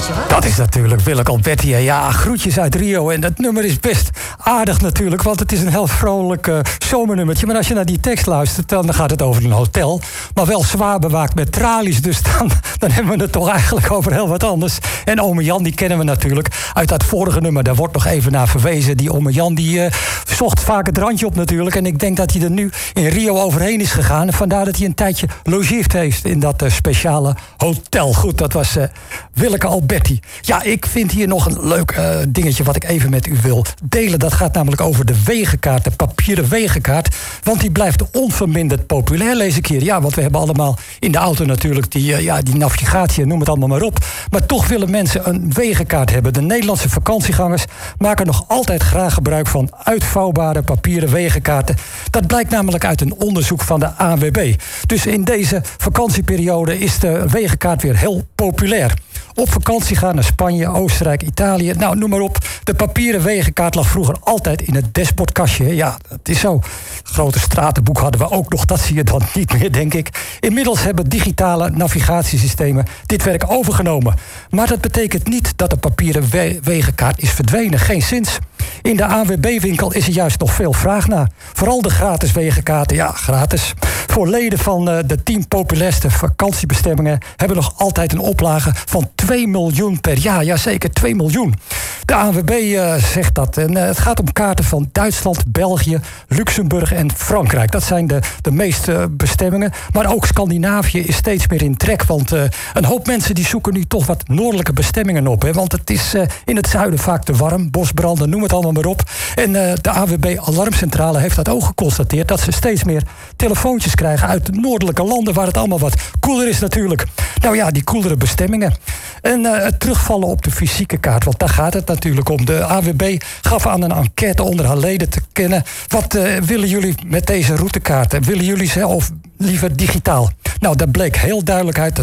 weet je wat? Dat is natuurlijk Willeke Alberti. Ja, groetjes uit Rio. En dat nummer is best aardig natuurlijk, want het is een heel vrolijk zomernummertje. Maar als je naar die tekst luistert, dan gaat het over een hotel. Maar wel zwaar bewaakt met tralies. Dus dan hebben we het toch eigenlijk over heel wat anders. En ome Jan, die kennen we natuurlijk uit dat vorige nummer. Daar wordt nog even naar verwezen. Die ome Jan, die zocht vaak het randje op natuurlijk. En ik denk dat hij er nu in Rio overheen is gegaan. En vandaar dat hij een tijdje logeerd heeft in dat speciale hotel. Goed, dat was Willeke Alberti. Ja, ik vind hier nog een leuk dingetje wat ik even met u wil delen. Dat gaat namelijk over de wegenkaart, de papieren wegenkaart. Want die blijft onverminderd populair, lees ik hier. Ja, want we hebben allemaal in de auto natuurlijk die navigatie, noem het allemaal maar op. Maar toch willen mensen een wegenkaart hebben. De Nederlandse vakantiegangers maken nog altijd graag gebruik van uitvouwbare papieren wegenkaarten. Dat blijkt namelijk uit een onderzoek van de ANWB. Dus in deze vakantieperiode is de wegenkaart weer heel populair. Op vakantie gaan naar Spanje, Oostenrijk, Italië. Nou, noem maar op. De papieren wegenkaart lag vroeger altijd in het dashboardkastje. Ja, dat is zo. Grote stratenboek hadden we ook nog. Dat zie je dan niet meer, denk ik. Inmiddels hebben digitale navigatiesystemen dit werk overgenomen. Maar dat betekent niet dat de papieren wegenkaart is verdwenen. Geen zins. In de ANWB-winkel is er juist nog veel vraag naar. Vooral de gratis wegenkaarten. Ja, gratis. Voor leden van de 10 populairste vakantiebestemmingen hebben nog altijd een oplage van 2 miljoen per jaar. Jazeker, 2 miljoen. De ANWB zegt dat. En het gaat om kaarten van Duitsland, België, Luxemburg en Frankrijk. Dat zijn de meeste bestemmingen. Maar ook Scandinavië is steeds meer in trek. Want een hoop mensen die zoeken nu toch wat noordelijke bestemmingen op. Hè? Want het is in het zuiden vaak te warm. Bosbranden, noem het allemaal maar op. En de ANWB Alarmcentrale heeft dat ook geconstateerd. Dat ze steeds meer telefoontjes krijgen uit de noordelijke landen. Waar het allemaal wat koeler is natuurlijk. Nou ja, die koelere bestemmingen. En het terugvallen op de fysieke kaart. Want daar gaat het natuurlijk om. De ANWB gaf aan een enquête onder haar leden te kennen. Wat willen jullie met deze routekaarten? Willen jullie ze of liever digitaal? Nou, dat bleek heel duidelijk uit.